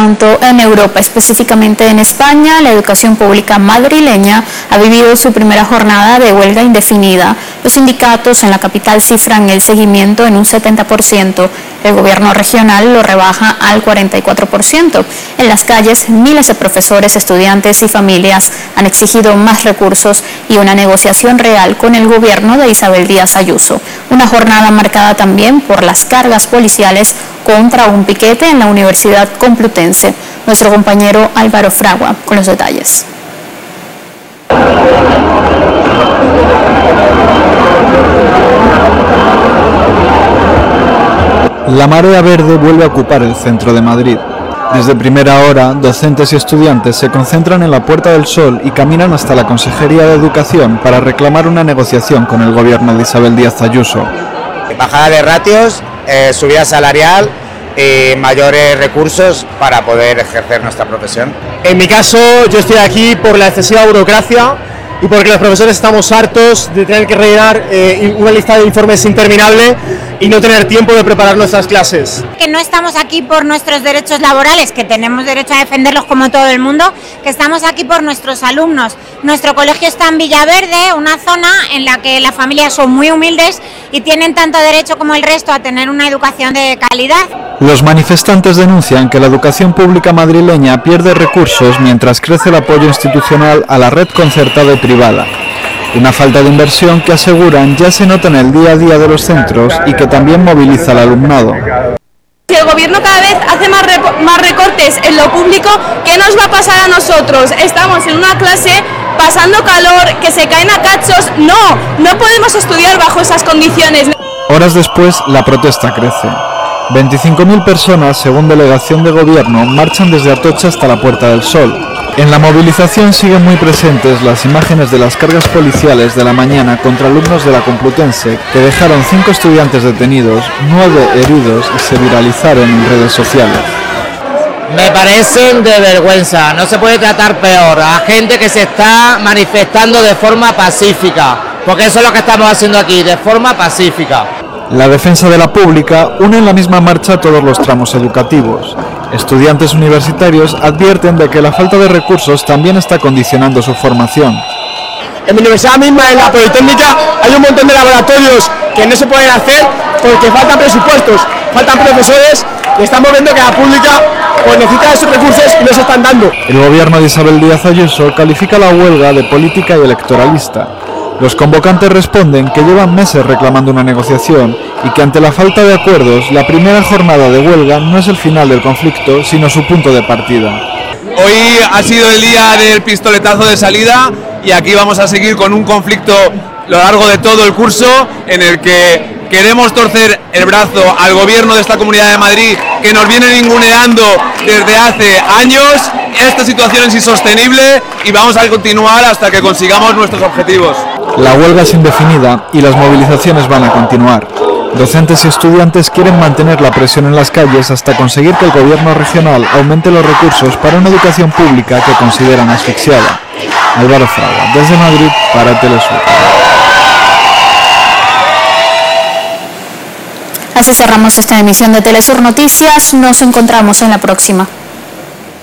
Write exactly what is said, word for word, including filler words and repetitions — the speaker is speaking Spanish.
tanto, en Europa, específicamente en España, la educación pública madrileña ha vivido su primera jornada de huelga indefinida. Los sindicatos en la capital cifran el seguimiento en un setenta por ciento. El gobierno regional lo rebaja al cuarenta y cuatro por ciento. En las calles, miles de profesores, estudiantes y familias han exigido más recursos y una negociación real con el gobierno de Isabel Díaz Ayuso. Una jornada marcada también por las cargas policiales contra un piquete en la Universidad Complutense. Nuestro compañero Álvaro Fragua con los detalles. La marea verde vuelve a ocupar el centro de Madrid. Desde primera hora, docentes y estudiantes se concentran en la Puerta del Sol y caminan hasta la Consejería de Educación para reclamar una negociación con el gobierno de Isabel Díaz Ayuso. Bajada de ratios, eh, subida salarial y mayores recursos para poder ejercer nuestra profesión. En mi caso, yo estoy aquí por la excesiva burocracia y porque los profesores estamos hartos de tener que rellenar eh, una lista de informes interminable y no tener tiempo de preparar nuestras clases. Que no estamos aquí por nuestros derechos laborales, que tenemos derecho a defenderlos como todo el mundo, que estamos aquí por nuestros alumnos. Nuestro colegio está en Villaverde, una zona en la que las familias son muy humildes y tienen tanto derecho como el resto a tener una educación de calidad. Los manifestantes denuncian que la educación pública madrileña pierde recursos mientras crece el apoyo institucional a la red concertada y privada. Una falta de inversión que aseguran ya se nota en el día a día de los centros y que también moviliza al alumnado. Si el gobierno cada vez hace más, más recortes en lo público, ¿qué nos va a pasar a nosotros? Estamos en una clase pasando calor, que se caen a cachos. No, no podemos estudiar bajo esas condiciones. Horas después, la protesta crece. veinticinco mil personas, según delegación de gobierno, marchan desde Atocha hasta la Puerta del Sol. En la movilización siguen muy presentes las imágenes de las cargas policiales de la mañana contra alumnos de la Complutense, que dejaron cinco estudiantes detenidos, nueve heridos y se viralizaron en redes sociales. Me parecen de vergüenza, no se puede tratar peor a gente que se está manifestando de forma pacífica, porque eso es lo que estamos haciendo aquí, de forma pacífica. La defensa de la pública une en la misma marcha todos los tramos educativos. Estudiantes universitarios advierten de que la falta de recursos también está condicionando su formación. En mi universidad misma, en la Politécnica, hay un montón de laboratorios que no se pueden hacer porque faltan presupuestos, faltan profesores y estamos viendo que la pública pues, necesita esos recursos y no se están dando. El gobierno de Isabel Díaz Ayuso califica la huelga de política y electoralista. Los convocantes responden que llevan meses reclamando una negociación y que ante la falta de acuerdos, la primera jornada de huelga no es el final del conflicto, sino su punto de partida. Hoy ha sido el día del pistoletazo de salida y aquí vamos a seguir con un conflicto a lo largo de todo el curso en el que queremos torcer el brazo al gobierno de esta Comunidad de Madrid que nos viene ninguneando desde hace años. Esta situación es insostenible y vamos a continuar hasta que consigamos nuestros objetivos. La huelga es indefinida y las movilizaciones van a continuar. Docentes y estudiantes quieren mantener la presión en las calles hasta conseguir que el gobierno regional aumente los recursos para una educación pública que consideran asfixiada. Álvaro Fraga, desde Madrid para Telesur. Así cerramos esta emisión de Telesur Noticias. Nos encontramos en la próxima.